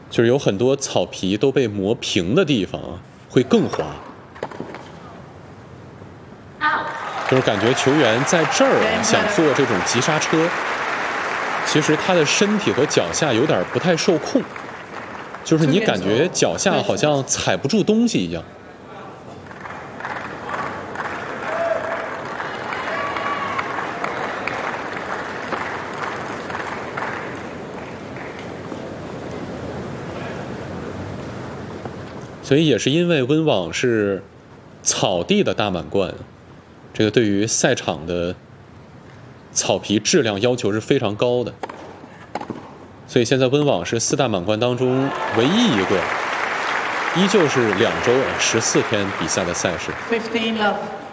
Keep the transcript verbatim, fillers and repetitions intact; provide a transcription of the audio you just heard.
就是有很多草皮都被磨平的地方啊，会更滑。就是感觉球员在这儿啊想做这种急刹车，其实他的身体和脚下有点不太受控，就是你感觉脚下好像踩不住东西一样。所以也是因为温网是草地的大满贯，这个对于赛场的草皮质量要求是非常高的。所以现在温网是四大满贯当中唯一一个依旧是两周十四天比赛的赛事。 fifteen love